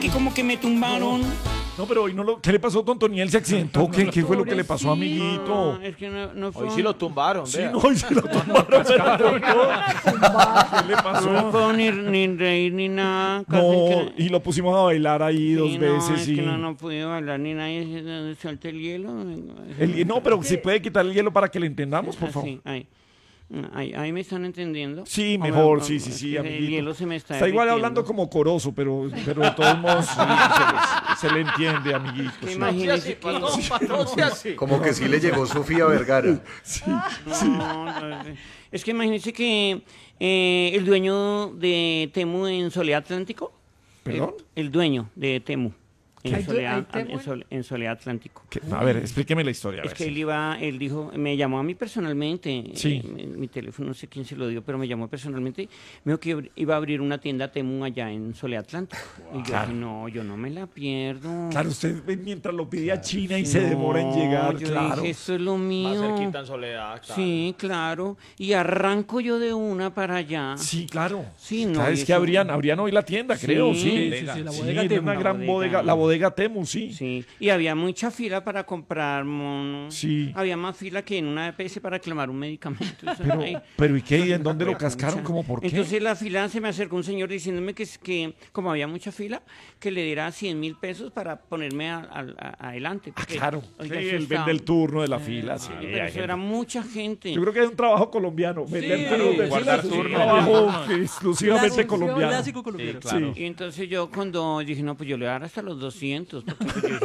que como que me tumbaron. No, pero hoy no lo... ¿Qué le pasó, Tontoniel? ¿Se accidentó? ¿Qué fue lo que le pasó, amiguito? No, es que no fue Hoy sí lo tumbaron, Sí, vea. no, hoy sí lo tumbaron, pero ¿qué le pasó? no puedo ni reír ni nada. casi No, que- y lo pusimos a bailar ahí dos Sí, veces no, es y... que no pude bailar ni nada. Y suelta el hielo. No, pero si puede quitar el hielo para que le entendamos, por favor. Sí, ahí me están entendiendo. Sí, O mejor, me- sí, es que amiguito. el hielo se me está Está igual derritiendo. hablando como coroso, pero de todos modos sí, se le entiende, amiguito. Que sí. imagínese que... No sea así. Como que sí le llegó Sofía Vergara. No, es que imagínese que el dueño de Temu en Soledad Atlántico. ¿Perdón? El dueño de Temu en ¿Hay Soledad, Temu en Soledad Atlántico. A ver, explíqueme la historia. A Es ver, que sí. él dijo, me llamó a mí personalmente, Sí. mi teléfono no sé quién se lo dio, pero me llamó personalmente, me dijo que iba a abrir una tienda Temu allá en Soledad Atlántico. Y yo dije, no, yo no me la pierdo. Claro, usted mientras lo pide a China y se demora en llegar, yo claro. dije, esto es lo Más mío. cerquita en Soledad, claro. Sí, claro. Y arranco yo de una para allá. Sí, claro. Sí, no, ¿Sabes y que eso- abrían hoy la tienda, creo? Sí, sí, la Sí, bodega en Temu. una gran bodega. bodega, la bodega Temu, sí. Sí, y había mucha fila para comprar monos. Sí. Había más fila que en una EPS para reclamar un medicamento. Eso, ay, Pero ¿y qué? ¿Y en dónde lo cascaron? mucha. ¿Cómo por qué? Entonces la fila se me acercó un señor diciéndome que como había mucha fila, que le diera 100.000 pesos para ponerme adelante. porque, Claro, oiga, sí, eso el estaba- vende el turno de la fila. Sí, pero hay eso gente. era mucha gente. Yo creo que es un trabajo colombiano. Vender turnos de guardar fila es un turno. trabajo exclusivamente Clásico, colombiano. clásico colombiano. Sí, claro. Y entonces yo cuando dije, no, pues yo le voy a dar hasta los 200. Porque pues yo dije,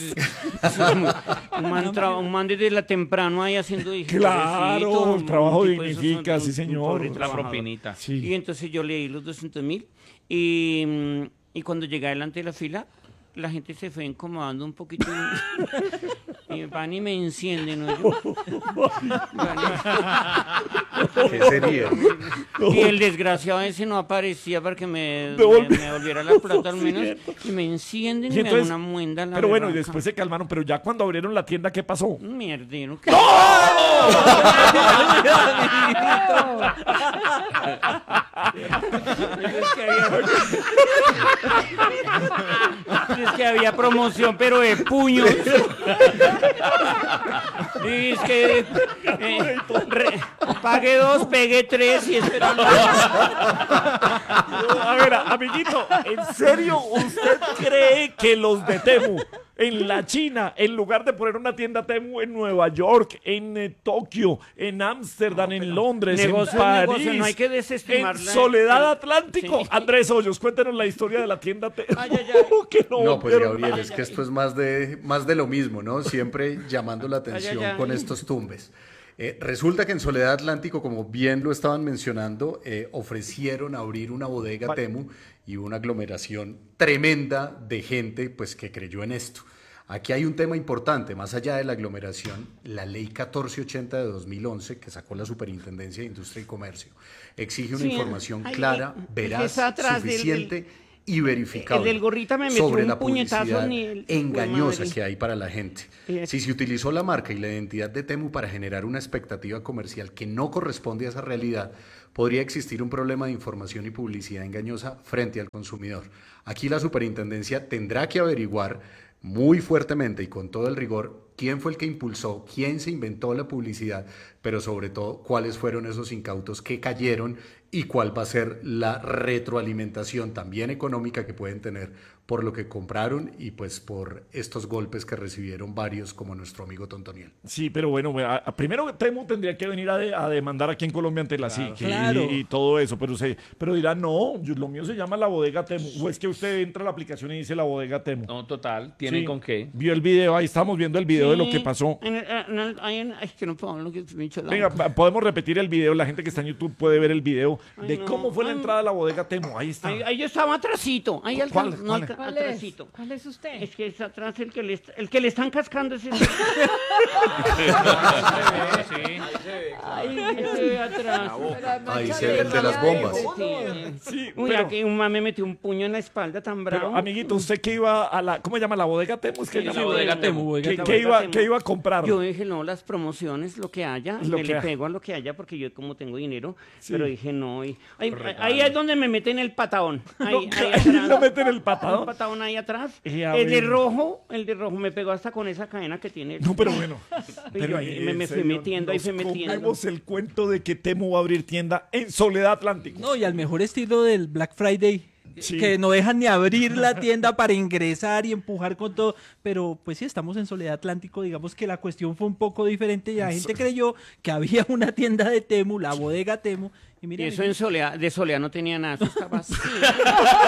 no, un man desde la temprano ahí haciendo... dije, Claro, pobrecito, el trabajo un tipo de esos, dignifica, un sí, señor. pobre La trabajador. propinita. Sí. Y entonces yo le di los 200.000 y cuando llegué delante de la fila, la gente se fue incomodando un poquito y van y me encienden, ¿no? ¿Qué sería? Y el desgraciado ese no aparecía para que me volviera la plata al menos y me encienden y, Y me dan entonces- una muenda en la Pero bueno, y berraca. después se calmaron. Pero ya cuando abrieron la tienda, ¿qué pasó? Un mierdero. ¿Qué? Es que había promoción, pero de puños. Y es que pague 2, pegue 3 y espera. A ver, amiguito, ¿en serio usted cree que los de Temu en la China, en lugar de poner una tienda Temu en Nueva York, en Tokio, en Ámsterdam, en Londres, Negocio en es París, negocio, no hay que desestimar en la- Soledad el- Atlántico? sí. Andrés Hoyos, cuéntenos la historia de la tienda Temu. Ay, ay, ay. Que no, No, pues volvieron. Gabriel, es que esto es más de lo mismo, ¿no? Siempre llamando la atención Ay, ay, ay. con estos tumbes. Resulta que en Soledad Atlántico, como bien lo estaban mencionando, ofrecieron abrir una bodega Temu y una aglomeración tremenda de gente pues, que creyó en esto. Aquí hay un tema importante, más allá de la aglomeración, la ley 1480 de 2011 que sacó la Superintendencia de Industria y Comercio exige una Sí, información ay, clara, el que veraz, está atrás del- suficiente y verificable el del gorrita me metió sobre un la puñetazo publicidad ni el- engañosa madre. que hay para la gente. Es- Si se utilizó la marca y la identidad de Temu para generar una expectativa comercial que no corresponde a esa realidad, podría existir un problema de información y publicidad engañosa frente al consumidor. Aquí la superintendencia tendrá que averiguar muy fuertemente y con todo el rigor quién fue el que impulsó, quién se inventó la publicidad, pero sobre todo cuáles fueron esos incautos que cayeron y cuál va a ser la retroalimentación también económica que pueden tener por lo que compraron y pues por estos golpes que recibieron varios como nuestro amigo Tontoniel. Sí, pero bueno, primero Temu tendría que venir a demandar aquí en Colombia ante la SIC Claro. y todo eso, pero dirá, no, lo mío se llama la bodega Temu. O es que usted entra a la aplicación y dice la bodega Temu. No, total. ¿Tienen Sí. con qué? Vio el video, ahí estamos viendo el video de lo que pasó. Es que no puedo lo que me echó la Venga, boca. podemos repetir el video, la gente que está en YouTube puede ver el video de no. cómo fue la entrada a la bodega Temu. Ahí está. Ahí yo estaba atrasito. Ahí ¿Cuál? no, ¿Cuál? ¿Cuál es? atrasito. ¿Cuál es usted? Es que es atrás el que le están cascando ese. Ahí se ve atrás. Ahí se ve el de las bombas. Sí, Uy, pero, aquí un man me metió un puño en la espalda tan bravo. pero, amiguito, usted que iba a la, ¿cómo se llama? La bodega Temu. Es que Sí, llama? la bodega Temu, bodega ¿Qué, Temu. qué iba, qué iba a comprar? Yo dije, no, las promociones, lo que haya, Lo me que le haya. pego a lo que haya porque yo como tengo dinero, Sí. pero dije, no. Ahí es donde me meten el patadón. Ahí Ahí atrás. lo meten el patadón. patadón ahí atrás. A El de ver. rojo me pegó hasta con esa cadena que tiene. No, pero bueno. Y yo ahí me fui metiendo, ahí fui metiendo. Comemos el cuento de que Temu va a abrir tienda en Soledad Atlántico. No, y al mejor estilo del Black Friday, Sí. que no dejan ni abrir la tienda para ingresar y empujar con todo. Pero pues sí, estamos en Soledad Atlántico, digamos que la cuestión fue un poco diferente y la gente creyó que había una tienda de Temu, la bodega Temu. Y Y miren, eso de Soledad no tenía nada, eso estaba así.